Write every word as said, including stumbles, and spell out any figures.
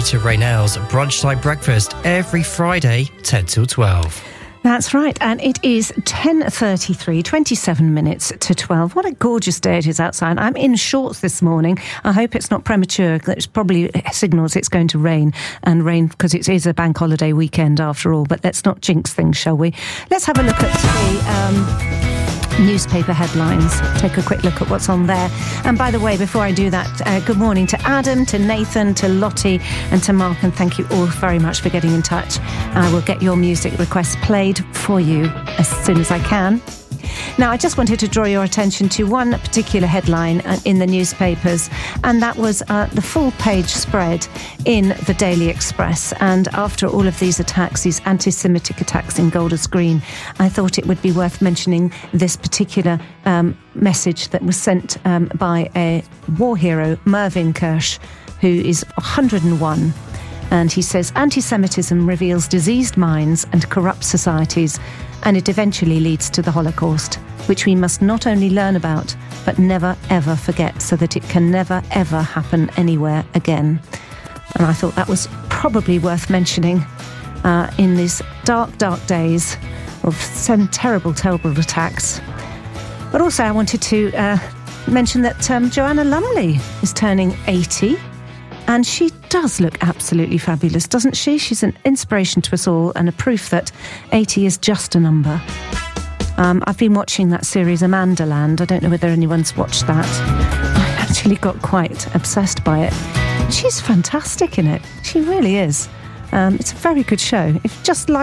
Peter Raynell's Brunchtime Breakfast every Friday, ten till twelve. That's right, and it is ten thirty-three, twenty-seven minutes to twelve. What a gorgeous day it is outside. I'm in shorts this morning. I hope it's not premature. It probably signals it's going to rain, and rain because it is a bank holiday weekend after all. But let's not jinx things, shall we? Let's have a look at the um, newspaper headlines. Take a quick look at what's on there. And by the way, before I do that, uh, good morning to Adam, to Nathan, to Lottie and to Mark, and thank you all very much for getting in touch. I will get your music requests played for you as soon as I can. Now, I just wanted to draw your attention to one particular headline in the newspapers, and that was uh, the full-page spread in the Daily Express. And after all of these attacks, these anti-Semitic attacks in Golders Green, I thought it would be worth mentioning this particular um, message that was sent um, by a war hero, Mervyn Kirsch, who is one hundred and one. And he says, anti-Semitism reveals diseased minds and corrupt societies, and it eventually leads to the Holocaust, which we must not only learn about, but never, ever forget, so that it can never, ever happen anywhere again. And I thought that was probably worth mentioning uh, in these dark, dark days of some terrible, terrible attacks. But also I wanted to uh, mention that um, Joanna Lumley is turning eighty. And she does look absolutely fabulous, doesn't she? She's an inspiration to us all and a proof that eighty is just a number. Um, I've been watching that series Amanda Land. I don't know whether anyone's watched that. I actually got quite obsessed by it. She's fantastic in it. She really is. Um, it's a very good show. If just like